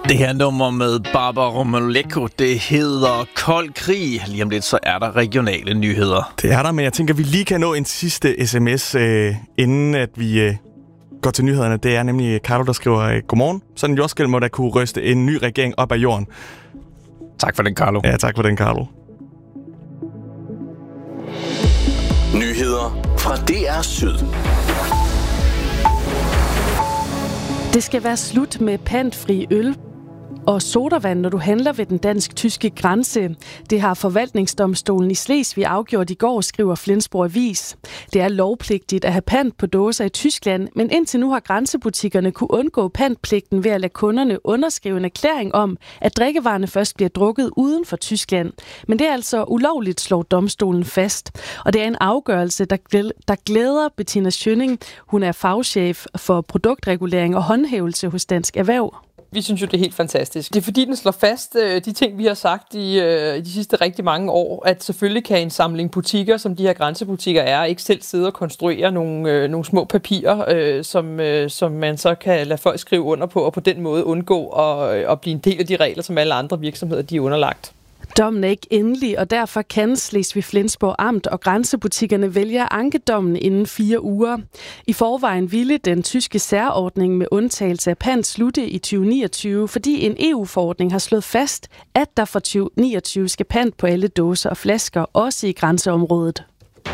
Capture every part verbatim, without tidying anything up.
Det her nummer med Barbara Moleko, det hedder Kold Krig. Lige om lidt, så er der regionale nyheder. Det er der, men jeg tænker, at vi lige kan nå en sidste sms, øh, inden at vi øh, går til nyhederne. Det er nemlig Carlo, der skriver, øh, godmorgen. Sådan en jordskælv må der kunne ryste en ny regering op af jorden. Tak for den, Carlo. Ja, tak for den, Carlo. Nyheder fra D R Syd. Det skal være slut med pantfri øl og sodavand, når du handler ved den dansk-tyske grænse. Det har forvaltningsdomstolen i Slesvig afgjort i går, skriver Flensborg Avis. Det er lovpligtigt at have pant på dåser i Tyskland, men indtil nu har grænsebutikkerne kunne undgå pantpligten ved at lade kunderne underskrive en erklæring om, at drikkevarerne først bliver drukket uden for Tyskland. Men det er altså ulovligt, slår domstolen fast. Og det er en afgørelse, der glæder Bettina Schønning. Hun er fagchef for produktregulering og håndhævelse hos Dansk Erhverv. Vi synes jo, det er helt fantastisk. Det er fordi, den slår fast de ting, vi har sagt i de sidste rigtig mange år, at selvfølgelig kan en samling butikker, som de her grænsebutikker er, ikke selv sidde og konstruere nogle, nogle små papirer, som, som man så kan lade folk skrive under på, og på den måde undgå at, at blive en del af de regler, som alle andre virksomheder de er underlagt. Dommen er ikke endelig, og derfor kan Slesvig-Flensborg Amt og grænsebutikkerne vælge at anke dommen inden fire uger. I forvejen ville den tyske særordning med undtagelse af pant slutte i tyve niogtyve, fordi en E U-forordning har slået fast, at der fra tyve niogtyve skal pant på alle dåser og flasker, også i grænseområdet.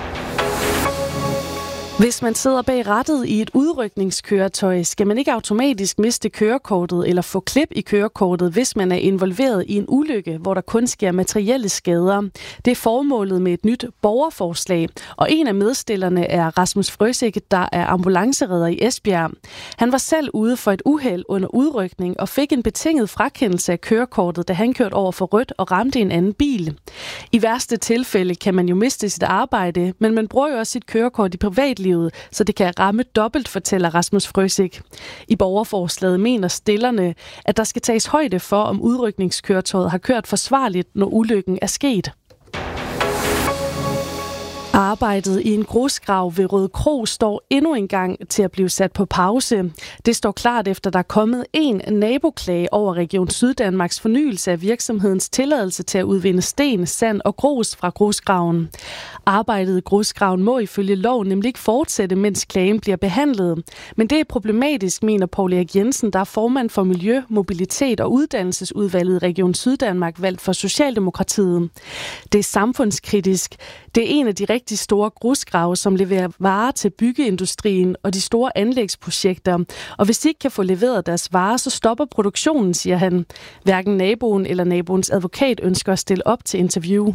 Hvis man sidder bag rattet i et udrykningskøretøj, skal man ikke automatisk miste kørekortet eller få klip i kørekortet, hvis man er involveret i en ulykke, hvor der kun sker materielle skader. Det er formålet med et nyt borgerforslag, og en af medstillerne er Rasmus Frøsik, der er ambulanceredder i Esbjerg. Han var selv ude for et uheld under udrykning og fik en betinget frakendelse af kørekortet, da han kørte over for rødt og ramte en anden bil. I værste tilfælde kan man jo miste sit arbejde, men man bruger jo også sit kørekort i privatlivet, så det kan ramme dobbelt, fortæller Rasmus Frøsik. I borgerforslaget mener stillerne, at der skal tages højde for, om udrykningskøretøjet har kørt forsvarligt, når ulykken er sket. Arbejdet i en grusgrav ved Røde Kro står endnu en gang til at blive sat på pause. Det står klart efter, der er kommet en naboklage over Region Syddanmarks fornyelse af virksomhedens tilladelse til at udvinde sten, sand og grus fra grusgraven. Arbejdet i grusgraven må ifølge lov nemlig ikke fortsætte, mens klagen bliver behandlet. Men det er problematisk, mener Poul Erik Jensen, der er formand for Miljø, Mobilitet og Uddannelsesudvalget i Region Syddanmark, valgt for Socialdemokratiet. Det er samfundskritisk. Det er en af de rigtig store grusgrave, som leverer varer til byggeindustrien og de store anlægsprojekter. Og hvis de ikke kan få leveret deres varer, så stopper produktionen, siger han. Hverken naboen eller naboens advokat ønsker at stille op til interview.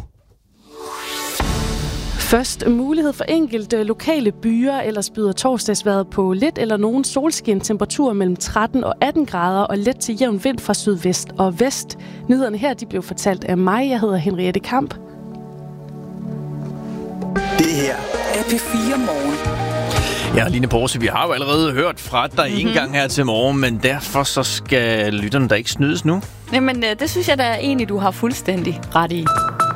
Først mulighed for enkelte lokale byer, ellers byder torsdagsvejret på lidt eller nogen solskin, temperatur mellem tretten og atten grader og let til jævn vind fra sydvest og vest. Nyhederne her de blev fortalt af mig. Jeg hedder Henriette Kamp. Det her er P fire Morgen. Ja, Line Porse, vi har jo allerede hørt fra dig mm-hmm. en gang her til morgen, men derfor så skal lytterne da ikke snydes nu. Jamen, det synes jeg da er egentlig, du har fuldstændig ret i.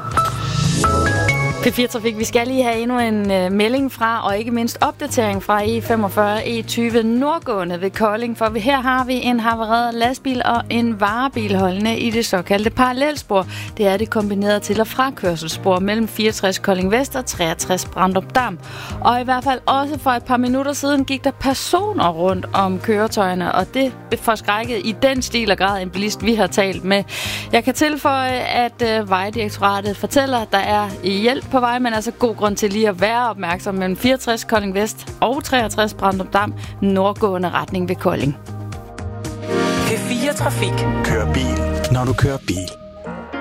P fire Trafik, vi skal lige have endnu en uh, melding fra, og ikke mindst opdatering fra E femogfyrre E tyve nordgående ved Kolding, for her har vi en havareret lastbil og en varebil holdende i det såkaldte parallelspor. Det er det kombineret til- og frakørselsspor mellem fireogtres Kolding Vest og treogtres Brandrup Dam. Og i hvert fald også for et par minutter siden gik der personer rundt om køretøjerne, og det forskrækkede i den stil og grad en bilist, vi har talt med. Jeg kan tilføje, at uh, Vejdirektoratet fortæller, at der er hjælp på vej, men altså god grund til lige at være opmærksom mellem fireogtres Kolding Vest og treogtres Brandrup Dam, nordgående retning ved Kolding. P fire Trafik. Kør bil, når du kører bil.